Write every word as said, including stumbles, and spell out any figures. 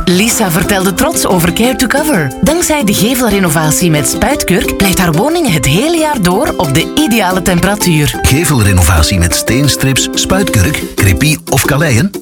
Lisa vertelde trots over Care to Cover. Dankzij de gevelrenovatie met Spuitkurk blijft haar woning het hele jaar door op de ideale temperatuur. Gevelrenovatie met steenstrips, spuitkurk, crepie of kaleien?